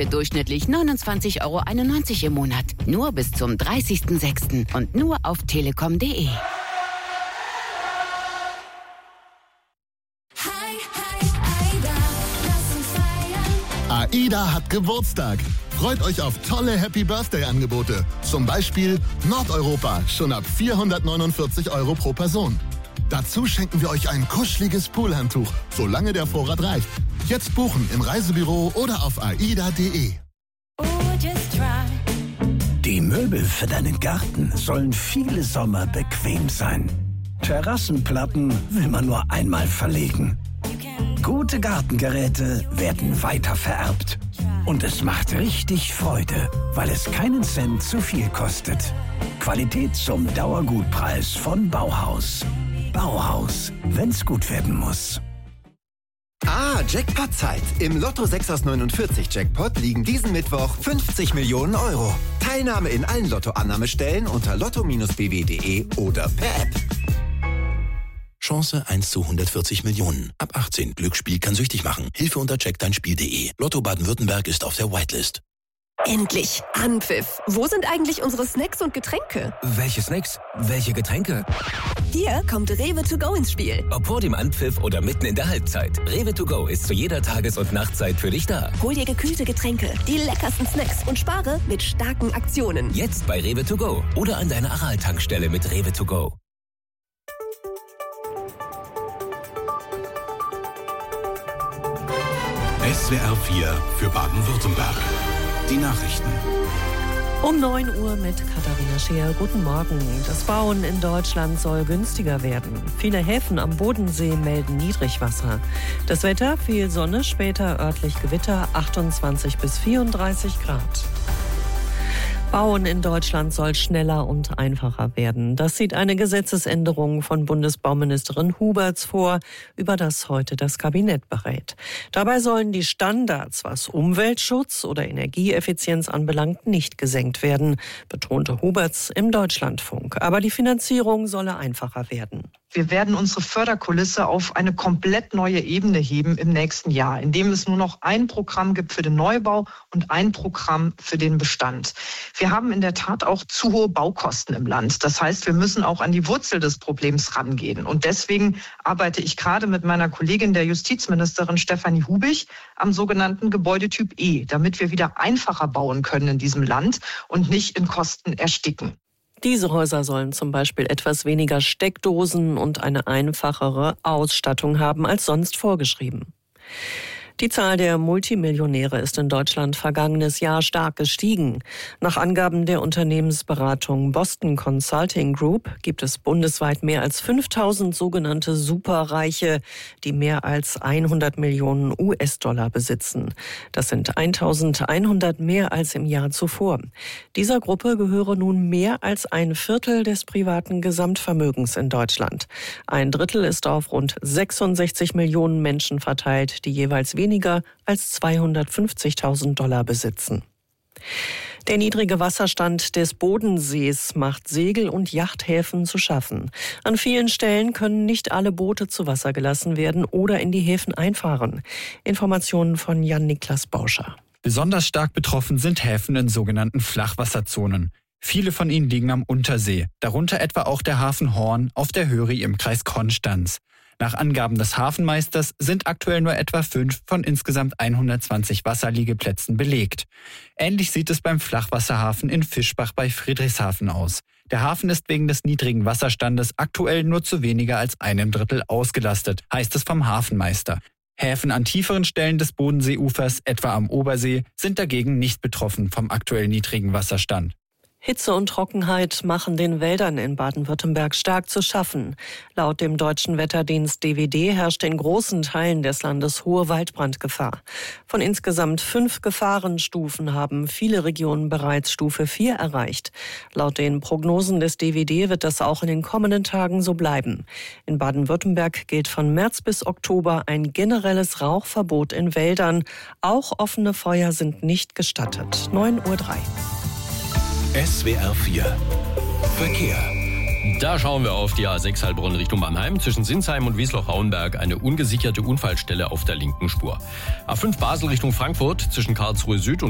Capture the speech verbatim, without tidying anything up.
für durchschnittlich neunundzwanzig Euro einundneunzig im Monat. Nur bis zum dreißigsten sechsten und nur auf telekom punkt de. AIDA hat Geburtstag. Freut euch auf tolle Happy-Birthday-Angebote. Zum Beispiel Nordeuropa, schon ab vierhundertneunundvierzig Euro pro Person. Dazu schenken wir euch ein kuscheliges Poolhandtuch, solange der Vorrat reicht. Jetzt buchen im Reisebüro oder auf aida punkt de. Die Möbel für deinen Garten sollen viele Sommer bequem sein. Terrassenplatten will man nur einmal verlegen. Gute Gartengeräte werden weitervererbt. Und es macht richtig Freude, weil es keinen Cent zu viel kostet. Qualität zum Dauergutpreis von Bauhaus. Bauhaus, wenn's gut werden muss. Ah, Jackpot-Zeit. Im Lotto sechs aus neunundvierzig Jackpot liegen diesen Mittwoch fünfzig Millionen Euro. Teilnahme in allen Lotto-Annahmestellen unter lotto Bindestrich b w punkt de oder per App. Chance eins zu hundertvierzig Millionen. Ab achtzehn. Glücksspiel kann süchtig machen. Hilfe unter check dein Spiel punkt de. Lotto Baden-Württemberg ist auf der Whitelist. Endlich! Anpfiff! Wo sind eigentlich unsere Snacks und Getränke? Welche Snacks? Welche Getränke? Hier kommt Rewe to go ins Spiel. Ob vor dem Anpfiff oder mitten in der Halbzeit. Rewe to go ist zu jeder Tages- und Nachtzeit für dich da. Hol dir gekühlte Getränke, die leckersten Snacks und spare mit starken Aktionen. Jetzt bei Rewe to go oder an deiner Aral-Tankstelle mit Rewe to go. S W R vier für Baden-Württemberg. Die Nachrichten. Um neun Uhr mit Katharina Scheer. Guten Morgen. Das Bauen in Deutschland soll günstiger werden. Viele Häfen am Bodensee melden Niedrigwasser. Das Wetter, viel Sonne, später örtlich Gewitter, achtundzwanzig bis vierunddreißig Grad. Bauen in Deutschland soll schneller und einfacher werden. Das sieht eine Gesetzesänderung von Bundesbauministerin Huberts vor, über das heute das Kabinett berät. Dabei sollen die Standards, was Umweltschutz oder Energieeffizienz anbelangt, nicht gesenkt werden, betonte Huberts im Deutschlandfunk. Aber die Finanzierung solle einfacher werden. Wir werden unsere Förderkulisse auf eine komplett neue Ebene heben im nächsten Jahr, indem es nur noch ein Programm gibt für den Neubau und ein Programm für den Bestand. Wir haben in der Tat auch zu hohe Baukosten im Land. Das heißt, wir müssen auch an die Wurzel des Problems rangehen. Und deswegen arbeite ich gerade mit meiner Kollegin, der Justizministerin Stefanie Hubig, am sogenannten Gebäudetyp E, damit wir wieder einfacher bauen können in diesem Land und nicht in Kosten ersticken. Diese Häuser sollen zum Beispiel etwas weniger Steckdosen und eine einfachere Ausstattung haben als sonst vorgeschrieben. Die Zahl der Multimillionäre ist in Deutschland vergangenes Jahr stark gestiegen. Nach Angaben der Unternehmensberatung Boston Consulting Group gibt es bundesweit mehr als fünftausend sogenannte Superreiche, die mehr als hundert Millionen U S-Dollar besitzen. Das sind eintausendeinhundert mehr als im Jahr zuvor. Dieser Gruppe gehöre nun mehr als ein Viertel des privaten Gesamtvermögens in Deutschland. Ein Drittel ist auf rund sechsundsechzig Millionen Menschen verteilt, die jeweils weniger als zweihundertfünfzigtausend Dollar besitzen. Der niedrige Wasserstand des Bodensees macht Segel- und Yachthäfen zu schaffen. An vielen Stellen können nicht alle Boote zu Wasser gelassen werden oder in die Häfen einfahren. Informationen von Jan-Niklas Bauscher. Besonders stark betroffen sind Häfen in sogenannten Flachwasserzonen. Viele von ihnen liegen am Untersee, darunter etwa auch der Hafen Horn auf der Höri im Kreis Konstanz. Nach Angaben des Hafenmeisters sind aktuell nur etwa fünf von insgesamt hundertzwanzig Wasserliegeplätzen belegt. Ähnlich sieht es beim Flachwasserhafen in Fischbach bei Friedrichshafen aus. Der Hafen ist wegen des niedrigen Wasserstandes aktuell nur zu weniger als einem Drittel ausgelastet, heißt es vom Hafenmeister. Häfen an tieferen Stellen des Bodenseeufers, etwa am Obersee, sind dagegen nicht betroffen vom aktuell niedrigen Wasserstand. Hitze und Trockenheit machen den Wäldern in Baden-Württemberg stark zu schaffen. Laut dem deutschen Wetterdienst D W D herrscht in großen Teilen des Landes hohe Waldbrandgefahr. Von insgesamt fünf Gefahrenstufen haben viele Regionen bereits Stufe vier erreicht. Laut den Prognosen des D W D wird das auch in den kommenden Tagen so bleiben. In Baden-Württemberg gilt von März bis Oktober ein generelles Rauchverbot in Wäldern. Auch offene Feuer sind nicht gestattet. neun Uhr drei. S W R vier Verkehr. Da schauen wir auf die A sechs Heilbronn Richtung Mannheim. Zwischen Sinsheim und Wiesloch-Rauenberg eine ungesicherte Unfallstelle auf der linken Spur. A fünf Basel Richtung Frankfurt zwischen Karlsruhe Süd und